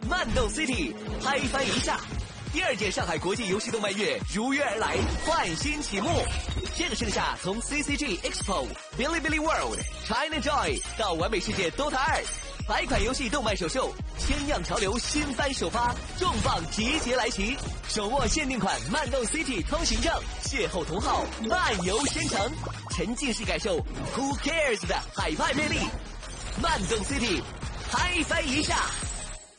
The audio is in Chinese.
漫动 City， 嗨翻一下。第2届上海国际游戏动漫月如约而来，焕新启幕。这个盛夏，从 CCG Expo、Bilibili World、China Joy 到完美世界 Dota 2，100款游戏动漫首秀，千样潮流新番首发，重磅集结来袭。手握限定款漫动 City 通行证，邂逅同好，漫游深城，沉浸式感受 Who Cares 的海派魅力。漫动 City， 嗨翻一下。